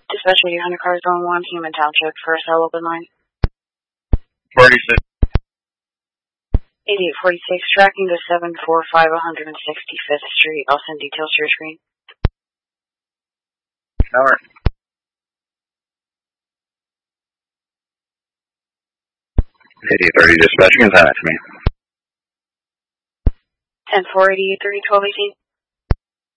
Dispatch 800 cars going 1, Human Township, first cell open line. 46. 8846, tracking to 745 165th Street. I'll send details to your screen. Alright. 8030 dispatch, can send that to me. 10-4, 8830, 1218.